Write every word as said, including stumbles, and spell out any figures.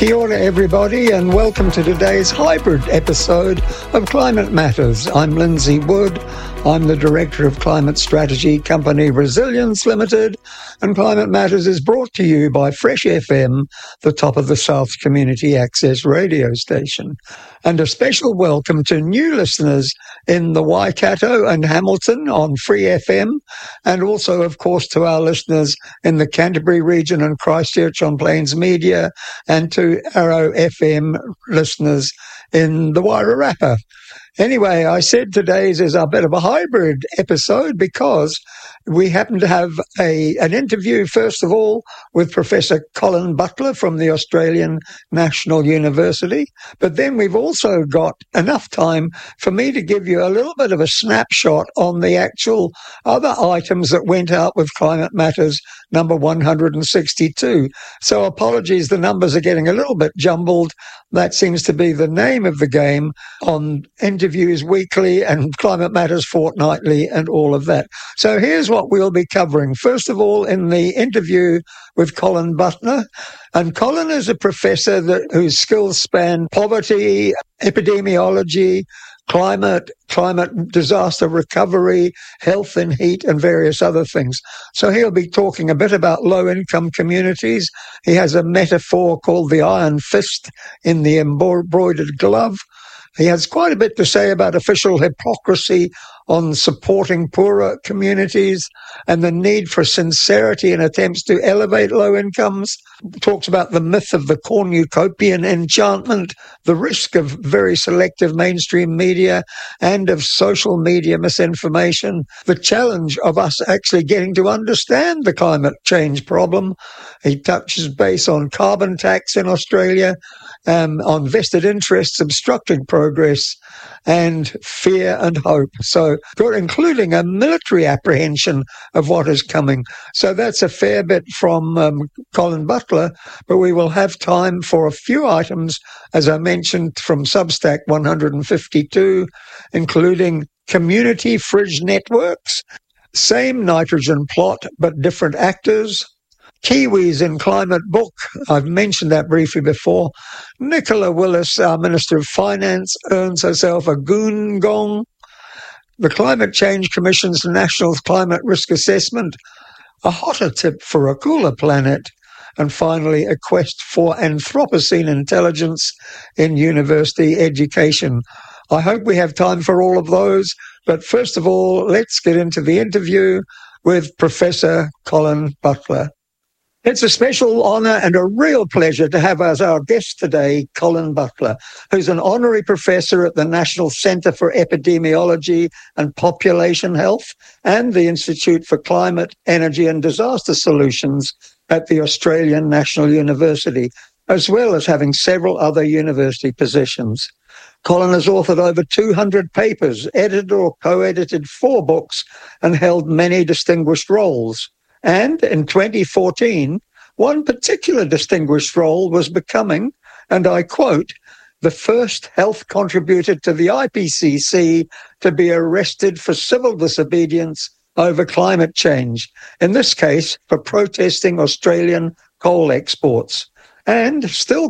Kia ora, everybody, and welcome to today's hybrid episode of Climate Matters. I'm Lindsay Wood. I'm the Director of Climate Strategy Company Resilience Limited, and Climate Matters is brought to you by Fresh F M, the top of the South's community access radio station. And a special welcome to new listeners in the Waikato and Hamilton on Free F M, and also, of course, to our listeners in the Canterbury region and Christchurch on Plains Media, and to Arrow F M listeners in the Wairarapa. Anyway, I said today's is a bit of a hybrid episode because we happen to have a an interview, first of all, with Professor Colin Butler from the Australian National University. But then we've also got enough time for me to give you a little bit of a snapshot on the actual other items that went out with Climate Matters number one hundred sixty-two. So apologies, the numbers are getting a little bit jumbled. That seems to be the name of the game on interviews weekly and Climate Matters fortnightly and all of that. So here's what we'll be covering. First of all, in the interview with Colin Butler, and Colin is a professor that, whose skills span poverty, epidemiology, climate, climate disaster recovery, health and heat, and various other things. So he'll be talking a bit about low-income communities. He has a metaphor called the iron fist in the embroidered glove. He has quite a bit to say about official hypocrisy on supporting poorer communities and the need for sincerity in attempts to elevate low incomes. Talks about the myth of the cornucopian enchantment, the risk of very selective mainstream media and of social media misinformation, the challenge of us actually getting to understand the climate change problem. He touches base on carbon tax in Australia, um, on vested interests obstructing progress, and fear and hope. So, including a military apprehension of what is coming. So that's a fair bit from um, Colin Butler, but we will have time for a few items, as I mentioned, from Substack one hundred fifty-two, including community fridge networks, same nitrogen plot but different actors, Kiwis in climate book, I've mentioned that briefly before. Nicola Willis, our Minister of Finance, earns herself a goon gong. The Climate Change Commission's National Climate Risk Assessment, a hotter tip for a cooler planet, and finally a quest for Anthropocene intelligence in university education. I hope we have time for all of those, but first of all, let's get into the interview with Professor Colin Butler. It's a special honour and a real pleasure to have as our guest today Colin Butler, who's an honorary professor at the National Centre for Epidemiology and Population Health and the Institute for Climate, Energy and Disaster Solutions at the Australian National University, as well as having several other university positions. Colin has authored over two hundred papers, edited or co-edited four books, and held many distinguished roles. And in twenty fourteen, one particular distinguished role was becoming, and I quote, the first health contributor to the I P C C to be arrested for civil disobedience over climate change, in this case for protesting Australian coal exports. And still